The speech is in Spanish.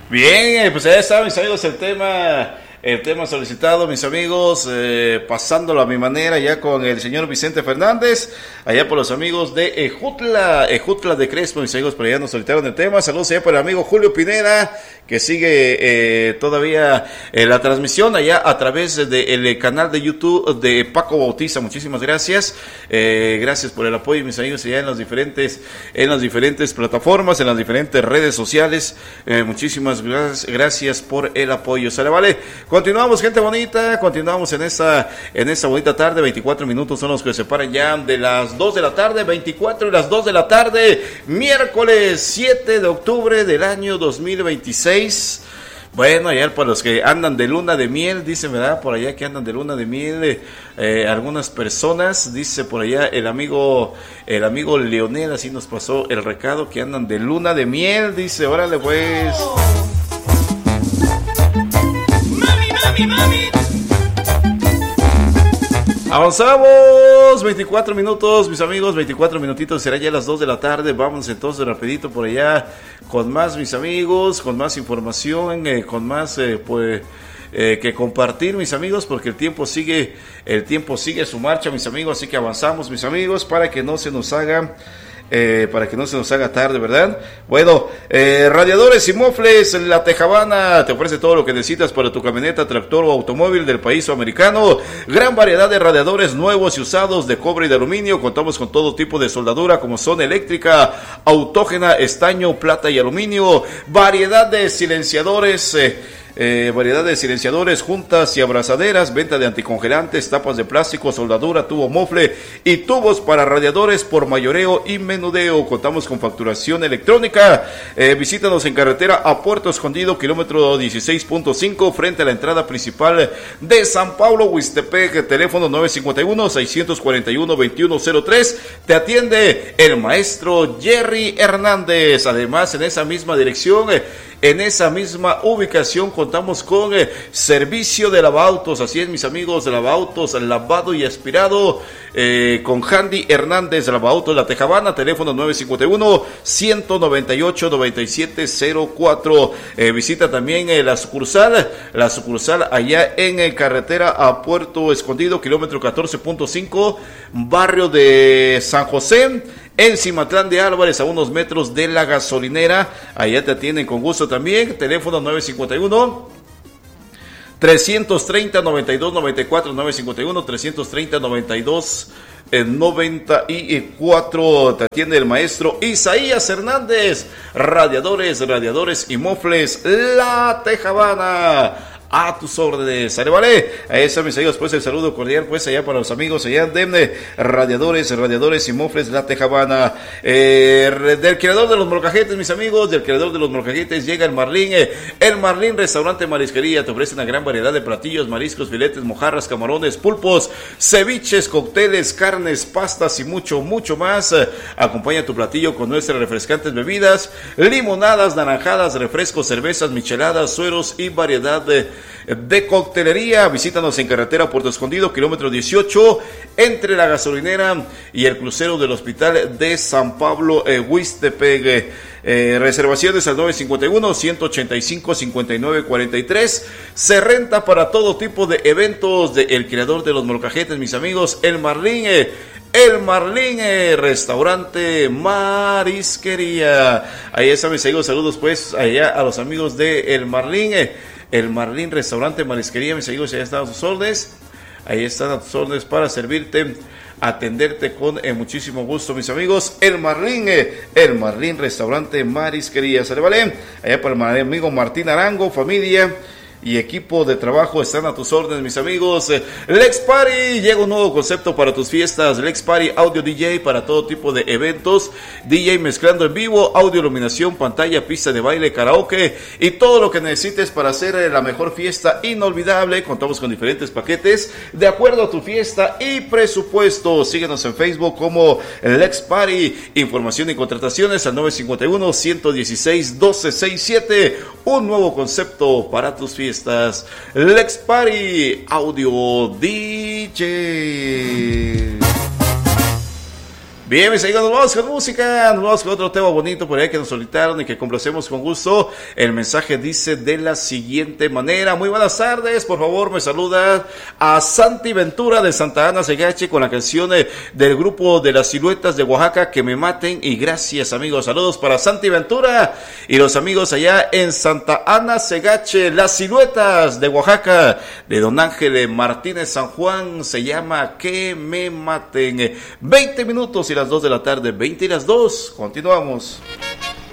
Bien, pues ya está, mis amigos, el tema solicitado, mis amigos, pasándolo a mi manera ya con el señor Vicente Fernández, allá por los amigos de Ejutla de Crespo, mis amigos, por allá nos solicitaron el tema. Saludos allá por el amigo Julio Pineda, que sigue todavía la transmisión allá a través del canal de YouTube de Paco Bautiza. Muchísimas gracias, gracias por el apoyo, mis amigos, allá en las diferentes plataformas, en las diferentes redes sociales. Muchísimas gracias por el apoyo. Sale, vale. Continuamos, gente bonita, continuamos en esta bonita tarde. 24 minutos son los que separan ya de las 2 de la tarde, 24 y las 2 de la tarde, miércoles 7 de octubre del año 2026. Bueno, ya para los que andan de luna de miel, dicen, ¿verdad? Por allá que andan de luna de miel, algunas personas, dice por allá el amigo Leonel, así nos pasó el recado, que andan de luna de miel, dice, órale pues. Mami. Avanzamos, 24 minutos, mis amigos, 24 minutitos, será ya las 2 de la tarde. Vamos entonces rapidito por allá con más, mis amigos, con más información, con más que compartir, mis amigos, porque el tiempo sigue su marcha, mis amigos, así que avanzamos, mis amigos, para que no se nos haga tarde, ¿verdad? Bueno, Radiadores y Mofles, La Tejabana te ofrece todo lo que necesitas para tu camioneta, tractor o automóvil del país o americano. Gran variedad de radiadores nuevos y usados de cobre y de aluminio. Contamos con todo tipo de soldadura, como son eléctrica, autógena, estaño, plata y aluminio. Variedad de silenciadores, juntas y abrazaderas, venta de anticongelantes, tapas de plástico, soldadura, tubo mofle y tubos para radiadores por mayoreo y menudeo. Contamos con facturación electrónica. Visítanos en carretera a Puerto Escondido, kilómetro 16.5, frente a la entrada principal de San Pablo, Huistepec. Teléfono 951-641-2103. Te atiende el maestro Jerry Hernández. Además, en esa misma dirección, en esa misma ubicación, contamos con servicio de lavautos. Así es, mis amigos, de lavautos, lavado y aspirado, con Handy Hernández, lavautos La Tejabana. Teléfono 951-198-9704. Visita también la sucursal allá en carretera a Puerto Escondido, kilómetro 14.5, barrio de San José, en Cimatlán de Álvarez, a unos metros de la gasolinera. Allá te atienden con gusto también. Teléfono 951-330-9294, 951-330-9294. Te atiende el maestro Isaías Hernández. Radiadores y Mofles, La Tejabana. A tus órdenes, ¿sale, vale? A eso, mis amigos, pues el saludo cordial, pues allá para los amigos allá de Radiadores y Mofles, La Tejabana. Del creador de los molcajetes, mis amigos, llega el Marlín. El Marlín Restaurante Marisquería te ofrece una gran variedad de platillos, mariscos, filetes, mojarras, camarones, pulpos, ceviches, cócteles, carnes, pastas y mucho más. Acompaña tu platillo con nuestras refrescantes bebidas, limonadas, naranjadas, refrescos, cervezas, micheladas, sueros y variedad de coctelería. Visítanos en carretera Puerto Escondido, kilómetro 18, entre la gasolinera y el crucero del hospital de San Pablo, Huistepec. Reservaciones al 951-185-5943. Se renta para todo tipo de eventos de el creador de los molcajetes, mis amigos, el Marlín. El Marlín Restaurante Marisquería. Ahí está, mis amigos, saludos pues allá a los amigos de El Marlín. El Marlín Restaurante Marisquería, mis amigos, ahí están a tus órdenes. Ahí están a tus órdenes para servirte, atenderte con muchísimo gusto, mis amigos. El Marlín Restaurante Marisquería, ¿sale, vale? Allá para el amigo Martín Arango, familia y equipo de trabajo están a tus órdenes, mis amigos. Lex Party, llega un nuevo concepto para tus fiestas. Lex Party Audio DJ para todo tipo de eventos, DJ mezclando en vivo, audio, iluminación, pantalla, pista de baile, karaoke y todo lo que necesites para hacer la mejor fiesta inolvidable. Contamos con diferentes paquetes de acuerdo a tu fiesta y presupuesto. Síguenos en Facebook como Lex Party. Información y contrataciones al 951-116-1267. Un nuevo concepto para tus fiestas. Lex Party Audio DJ. Bien, mis amigos, nos vamos con música, nos vamos con otro tema bonito por ahí que nos solicitaron y que complacemos con gusto. El mensaje dice de la siguiente manera: muy buenas tardes, por favor me saluda a Santi Ventura de Santa Ana Segache con la canción del grupo de las Siluetas de Oaxaca, Que me maten, y gracias amigos. Saludos para Santi Ventura y los amigos allá en Santa Ana Segache, las Siluetas de Oaxaca, de don Ángel Martínez San Juan, se llama Que me maten. 20 minutos y las 2 de la tarde, 20 y las 2, continuamos.